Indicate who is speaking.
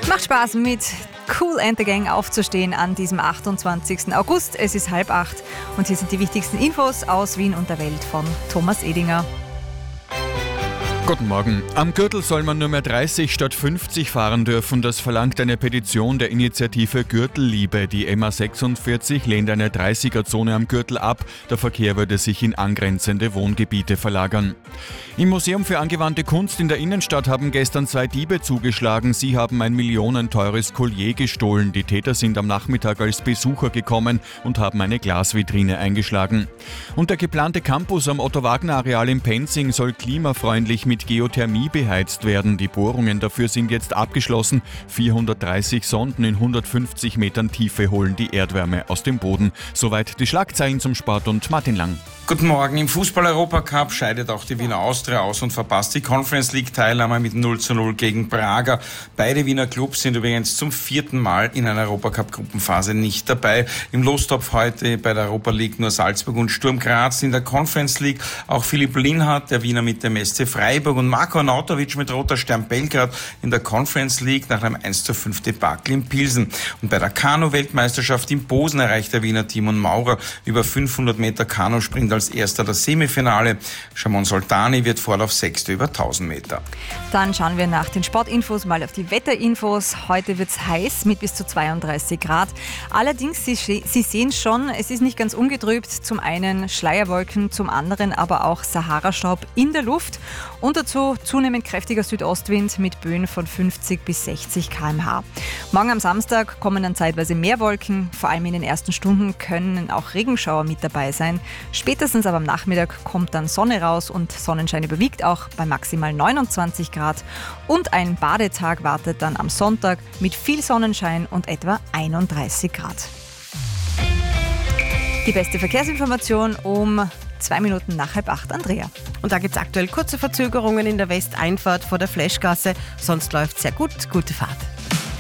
Speaker 1: Macht Spaß, mit Kool and the Gang aufzustehen an diesem 28. August. Es ist 7:30 und hier sind die wichtigsten Infos aus Wien und der Welt von Thomas Edinger.
Speaker 2: Guten Morgen. Am Gürtel soll man nur mehr 30 statt 50 fahren dürfen. Das verlangt eine Petition der Initiative Gürtelliebe. Die MA46 lehnt eine 30er-Zone am Gürtel ab. Der Verkehr würde sich in angrenzende Wohngebiete verlagern. Im Museum für angewandte Kunst in der Innenstadt haben gestern 2 Diebe zugeschlagen. Sie haben ein millionenteures Collier gestohlen. Die Täter sind am Nachmittag als Besucher gekommen und haben eine Glasvitrine eingeschlagen. Und der geplante Campus am Otto-Wagner-Areal in Penzing soll klimafreundlich mit Geothermie beheizt werden. Die Bohrungen dafür sind jetzt abgeschlossen. 430 Sonden in 150 Metern Tiefe holen die Erdwärme aus dem Boden. Soweit die Schlagzeilen zum Sport und Martin Lang.
Speaker 3: Guten Morgen. Im Fußball-Europacup scheidet auch die Wiener Austria aus und verpasst die Conference League-Teilnahme mit 0:0 gegen Braga. Beide Wiener Clubs sind übrigens zum 4. Mal in einer Europacup-Gruppenphase nicht dabei. Im Lostopf heute bei der Europa League nur Salzburg und Sturm Graz. In der Conference League auch Philipp Lienhardt, der Wiener mit dem SC Freiburg, und Marko Arnautovic mit Roter Stern Belgrad in der Conference League nach einem 1:5 Debakel in Pilsen. Und bei der Kanu-Weltmeisterschaft in Posen erreicht der Wiener Timon Maurer über 500 Meter Kanusprint als erster das Semifinale. Shamon Soltani wird Vorlauf 6. über 1000 Meter.
Speaker 1: Dann schauen wir nach den Sportinfos mal auf die Wetterinfos. Heute wird es heiß mit bis zu 32 Grad. Allerdings, Sie sehen schon, es ist nicht ganz ungetrübt. Zum einen Schleierwolken, zum anderen aber auch Sahara-Staub in der Luft. Und dazu zunehmend kräftiger Südostwind mit Böen von 50 bis 60 km/h. Morgen am Samstag kommen dann zeitweise mehr Wolken. Vor allem in den ersten Stunden können auch Regenschauer mit dabei sein. Spätestens aber am Nachmittag kommt dann Sonne raus und Sonnenschein überwiegt auch bei maximal 29 Grad. Und ein Badetag wartet dann am Sonntag mit viel Sonnenschein und etwa 31 Grad. Die beste Verkehrsinformation um 2 Minuten nach 7:30. Andrea.
Speaker 4: Und da gibt es aktuell kurze Verzögerungen in der Westeinfahrt vor der Fleschgasse. Sonst läuft es sehr gut. Gute Fahrt.